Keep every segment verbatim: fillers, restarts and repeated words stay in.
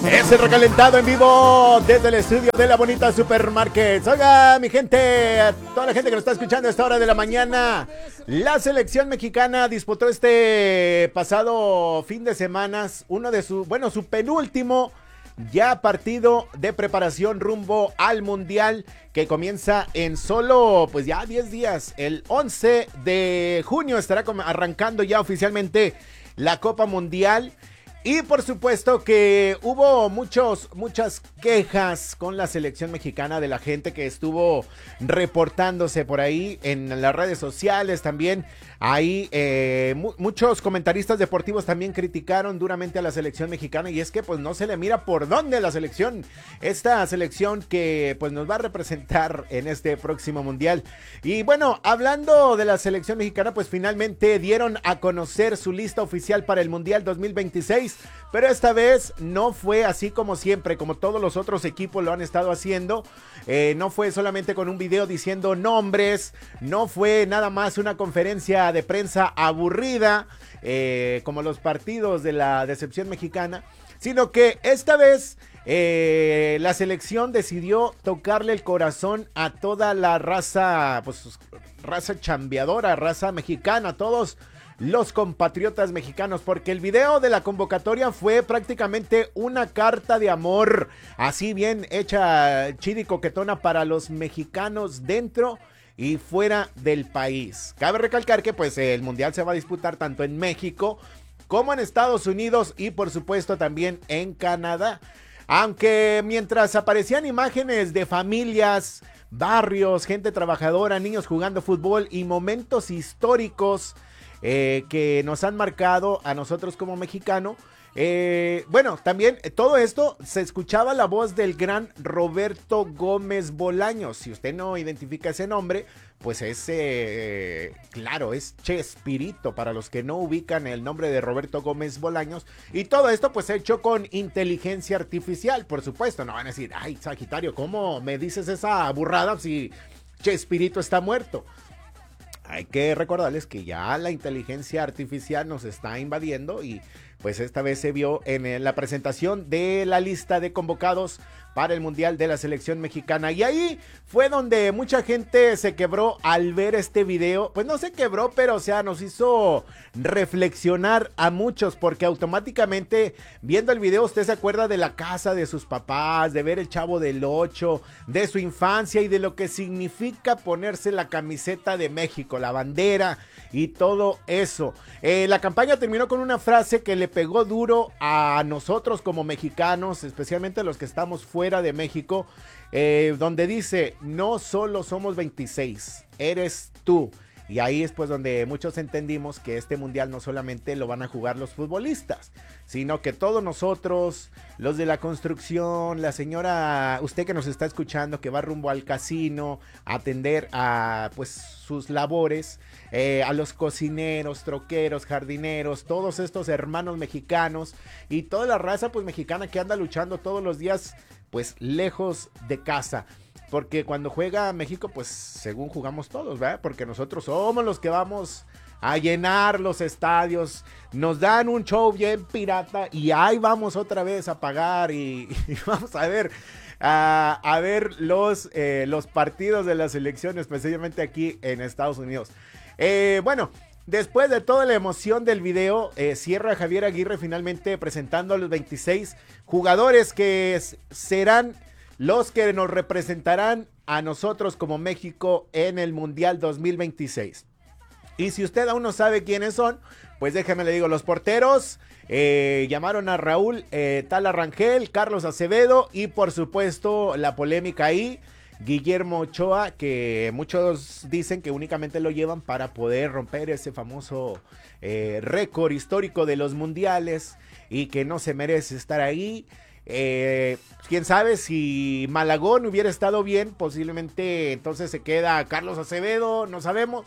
Es el recalentado en vivo desde el estudio de la bonita Supermarket. Oiga, mi gente, a toda la gente que nos está escuchando a esta hora de la mañana, la selección mexicana disputó este pasado fin de semana uno de su, bueno, su penúltimo ya partido de preparación rumbo al Mundial que comienza en solo, pues ya diez días. El once de junio estará arrancando ya oficialmente la Copa Mundial. Y por supuesto que hubo muchos, muchas quejas con la selección mexicana de la gente que estuvo reportándose por ahí en las redes sociales también. Ahí eh, mu- muchos comentaristas deportivos también criticaron duramente a la selección mexicana y es que pues no se le mira por dónde la selección, esta selección que pues nos va a representar en este próximo mundial. Y bueno, hablando de la selección mexicana, pues finalmente dieron a conocer su lista oficial para el Mundial dos mil veintiséis, pero esta vez no fue así como siempre, como todos los otros equipos lo han estado haciendo. Eh, no fue solamente con un video diciendo nombres, no fue nada más una conferencia de prensa aburrida, eh, como los partidos de la decepción mexicana, sino que esta vez eh, la selección decidió tocarle el corazón a toda la raza, pues raza chambeadora, raza mexicana, todos los compatriotas mexicanos, porque el video de la convocatoria fue prácticamente una carta de amor, así bien hecha, chida y coquetona para los mexicanos dentro y fuera del país. Cabe recalcar que pues el mundial se va a disputar tanto en México como en Estados Unidos y por supuesto también en Canadá. Aunque mientras aparecían imágenes de familias, barrios, gente trabajadora, niños jugando fútbol y momentos históricos eh, que nos han marcado a nosotros como mexicano, Eh, bueno, también eh, todo esto se escuchaba la voz del gran Roberto Gómez Bolaños. Si usted no identifica ese nombre, pues es, eh, claro, es Chespirito, para los que no ubican el nombre de Roberto Gómez Bolaños. Y todo esto pues hecho con inteligencia artificial, por supuesto. No van a decir, ay, Sagitario, ¿cómo me dices esa burrada si Chespirito está muerto? Hay que recordarles que ya la inteligencia artificial nos está invadiendo y pues esta vez se vio en la presentación de la lista de convocados para el Mundial de la selección mexicana. Y ahí fue donde mucha gente se quebró al ver este video. Pues no se quebró, pero o sea, nos hizo reflexionar a muchos, porque automáticamente viendo el video usted se acuerda de la casa de sus papás, de ver el Chavo del Ocho, de su infancia y de lo que significa ponerse la camiseta de México, la bandera y todo eso. Eh, la campaña terminó con una frase que le pegó duro a nosotros como mexicanos, especialmente a los que estamos fuera de México, eh, donde dice, no solo somos veintiséis, eres tú. Y ahí es pues donde muchos entendimos que este mundial no solamente lo van a jugar los futbolistas, sino que todos nosotros, los de la construcción, la señora, usted que nos está escuchando, que va rumbo al casino a atender a pues sus labores, eh, a los cocineros, troqueros, jardineros, todos estos hermanos mexicanos y toda la raza pues mexicana que anda luchando todos los días pues lejos de casa. Porque cuando juega México, pues según jugamos todos, ¿verdad? Porque nosotros somos los que vamos a llenar los estadios. Nos dan un show bien pirata y ahí vamos otra vez a pagar y, y vamos a ver, a, a ver los, eh, los partidos de la selección, especialmente aquí en Estados Unidos. Eh, bueno, después de toda la emoción del video, eh, cierra Javier Aguirre finalmente presentando a los veintiséis jugadores que s- serán los que nos representarán a nosotros como México en el Mundial dos mil veintiséis. Y si usted aún no sabe quiénes son, pues déjeme le digo, los porteros eh, llamaron a Raúl eh, Tala Rangel, Carlos Acevedo y por supuesto la polémica ahí, Guillermo Ochoa, que muchos dicen que únicamente lo llevan para poder romper ese famoso eh, récord histórico de los mundiales y que no se merece estar ahí. Eh, quién sabe si Malagón hubiera estado bien, posiblemente entonces se queda Carlos Acevedo, no sabemos.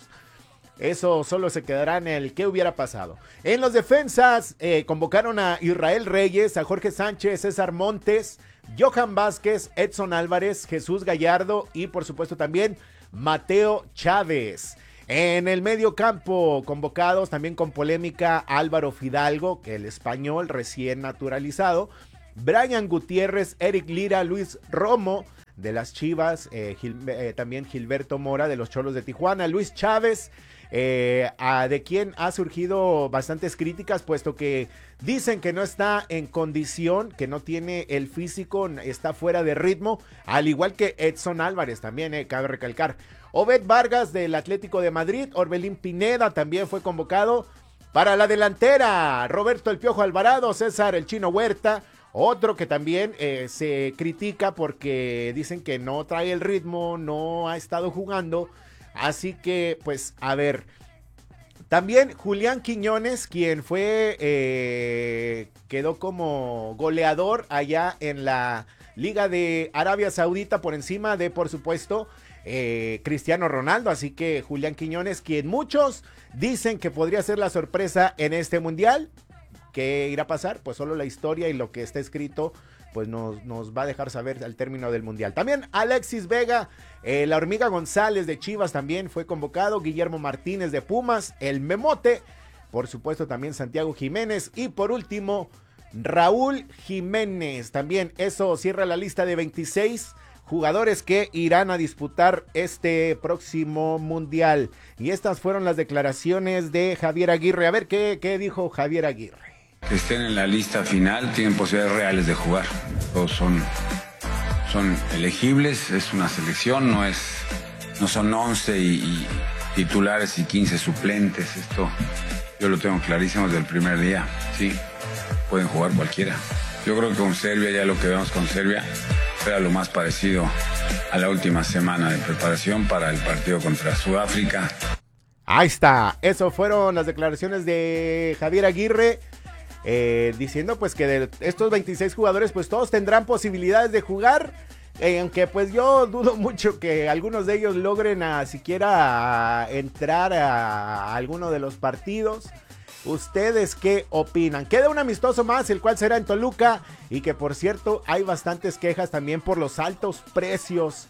Eso solo se quedará en el qué hubiera pasado. En los defensas eh, convocaron a Israel Reyes, a Jorge Sánchez, César Montes, Johan Vázquez, Edson Álvarez, Jesús Gallardo y por supuesto también Mateo Chávez. En el medio campo convocados también con polémica Álvaro Fidalgo, que el español recién naturalizado, Brian Gutiérrez, Eric Lira, Luis Romo de las Chivas, eh, Gil, eh, también Gilberto Mora de los Cholos de Tijuana, Luis Chávez, eh, a, de quien ha surgido bastantes críticas, puesto que dicen que no está en condición, que no tiene el físico, está fuera de ritmo, al igual que Edson Álvarez también, eh, cabe recalcar. Obed Vargas del Atlético de Madrid, Orbelín Pineda también fue convocado. Para la delantera, Roberto El Piojo Alvarado, César El Chino Huerta, otro que también eh, se critica porque dicen que no trae el ritmo, no ha estado jugando, así que pues a ver. También Julián Quiñones, quien fue, eh, quedó como goleador allá en la Liga de Arabia Saudita por encima de, por supuesto, eh, Cristiano Ronaldo, así que Julián Quiñones, quien muchos dicen que podría ser la sorpresa en este mundial. ¿Qué irá a pasar? Pues solo la historia y lo que está escrito pues nos, nos va a dejar saber al término del mundial. También Alexis Vega, eh, la Hormiga González de Chivas también fue convocado, Guillermo Martínez de Pumas, el Memote, por supuesto también Santiago Jiménez y por último Raúl Jiménez. También eso cierra la lista de veintiséis jugadores que irán a disputar este próximo mundial. Y estas fueron las declaraciones de Javier Aguirre. A ver, ¿qué, qué dijo Javier Aguirre? Que estén en la lista final, tienen posibilidades reales de jugar. Todos son, son elegibles, es una selección, no, es, no son once y, y titulares y quince suplentes. Esto yo lo tengo clarísimo desde el primer día. Sí, pueden jugar cualquiera. Yo creo que con Serbia, ya lo que vemos con Serbia, era lo más parecido a la última semana de preparación para el partido contra Sudáfrica. Ahí está, eso fueron las declaraciones de Javier Aguirre. Eh, diciendo pues que de estos veintiséis jugadores pues todos tendrán posibilidades de jugar, eh, aunque pues yo dudo mucho que algunos de ellos logren a, siquiera a entrar a, a alguno de los partidos. ¿Ustedes qué opinan? Queda un amistoso más, el cual será en Toluca, y que por cierto hay bastantes quejas también por los altos precios.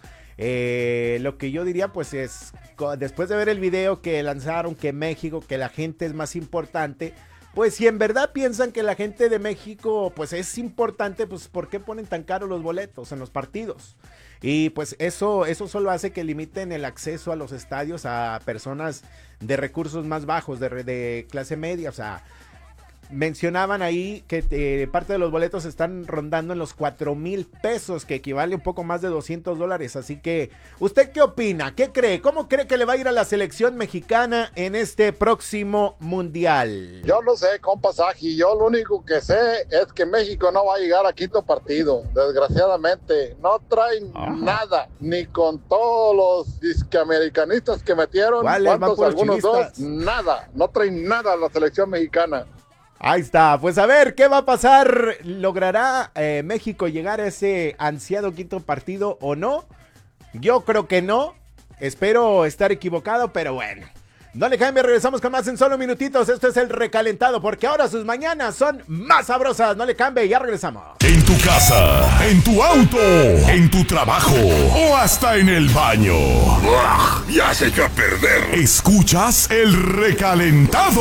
Eh, lo que yo diría pues es, después de ver el video que lanzaron, que México, que la gente es más importante, pues si en verdad piensan que la gente de México pues es importante, pues ¿por qué ponen tan caros los boletos en los partidos? Y pues eso, eso solo hace que limiten el acceso a los estadios a personas de recursos más bajos, de, de clase media. O sea, mencionaban ahí que eh, parte de los boletos están rondando en los cuatro mil pesos, que equivale un poco más de doscientos dólares. Así que, ¿usted qué opina? ¿Qué cree? ¿Cómo cree que le va a ir a la selección mexicana en este próximo mundial? Yo no sé, compa Saji, yo lo único que sé es que México no va a llegar a quinto partido, desgraciadamente. No traen Ajá. nada, ni con todos los disqueamericanistas que metieron, ¿cuántos? Algunos dos, nada, no traen nada a la selección mexicana. Ahí está, pues a ver, ¿qué va a pasar? ¿Logrará eh, México llegar a ese ansiado quinto partido o no? Yo creo que no, espero estar equivocado, pero bueno. No le cambie, regresamos con más en solo minutitos. Esto es el recalentado, porque ahora sus mañanas son más sabrosas. No le cambie, ya regresamos. En tu casa, en tu auto, en tu trabajo o hasta en el baño. ¡Uah! Ya se echó a perder. Escuchas el recalentado.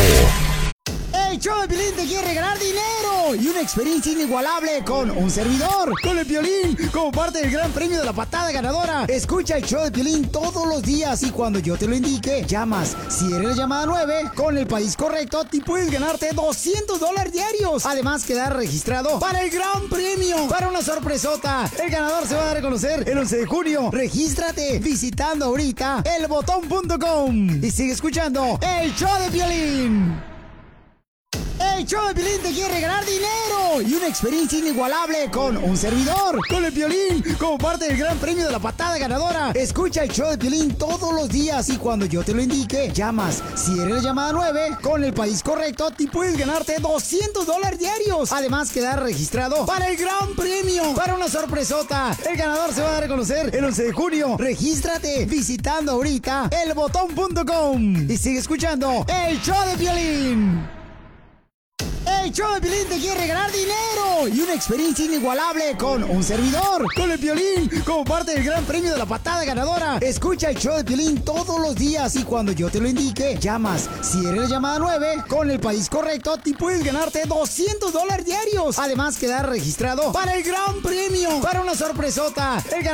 El show de Piolín te quiere regalar dinero y una experiencia inigualable con un servidor, con el Piolín, como parte del gran premio de la patada ganadora. Escucha el show de Piolín todos los días y cuando yo te lo indique, llamas. Si eres la llamada nueve, con el país correcto, te puedes ganarte doscientos dólares diarios. Además, quedar registrado para el gran premio, para una sorpresota. El ganador se va a dar a conocer el once de junio. Regístrate visitando ahorita el botón punto com y sigue escuchando el show de Piolín. El show de Piolín te quiere regalar dinero y una experiencia inigualable con un servidor, con el Piolín, como parte del gran premio de la patada ganadora. Escucha el show de Piolín todos los días y cuando yo te lo indique, llamas. Si eres la llamada nueve, con el país correcto, te puedes ganarte doscientos dólares diarios. Además, quedar registrado para el gran premio, para una sorpresota. El ganador se va a dar a conocer el once de junio. Regístrate visitando ahorita el botón punto com y sigue escuchando el show de Piolín. El show de Piolín te quiere regalar dinero y una experiencia inigualable con un servidor, con el Piolín, como parte del gran premio de la patada ganadora. Escucha el show de Piolín todos los días y cuando yo te lo indique, llamas. Si eres la llamada nueve, con el país correcto, y puedes ganarte doscientos dólares diarios. Además, quedar registrado para el gran premio, para una sorpresota. El